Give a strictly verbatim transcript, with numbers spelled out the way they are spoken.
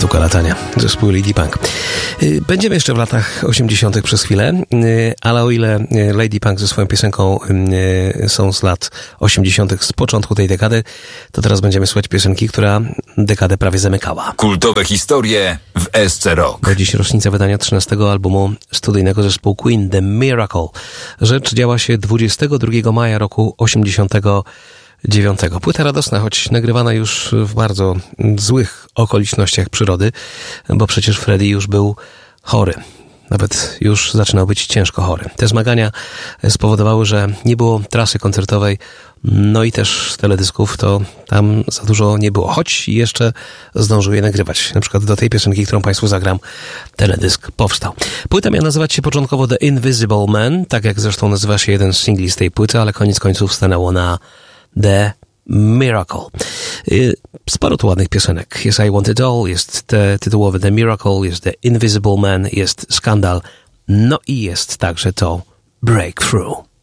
Sztuka latania, zespół Lady Punk. Będziemy jeszcze w latach osiemdziesiątych przez chwilę, ale o ile Lady Punk ze swoją piosenką są z lat osiemdziesiątych, z początku tej dekady, to teraz będziemy słuchać piosenki, która dekadę prawie zamykała. Kultowe historie w S C Rock. Bo dziś rocznica wydania trzynastego albumu studyjnego zespołu Queen, The Miracle. Rzecz działa się dwudziestego drugiego maja roku osiemdziesiątego dziewiątego. Płyta radosna, choć nagrywana już w bardzo złych okolicznościach przyrody, bo przecież Freddie już był chory. Nawet już zaczynał być ciężko chory. Te zmagania spowodowały, że nie było trasy koncertowej, no i też teledysków, to tam za dużo nie było. Choć jeszcze zdążył je nagrywać. Na przykład do tej piosenki, którą Państwu zagram, teledysk powstał. Płyta miała nazywać się początkowo The Invisible Man, tak jak zresztą nazywa się jeden z singli z tej płyty, ale koniec końców stanęło na The Miracle. Sporo tu ładnych piosenek. Jest I Want It All, jest te tytułowe The Miracle, jest The Invisible Man, jest Skandal, no i jest także to Breakthrough.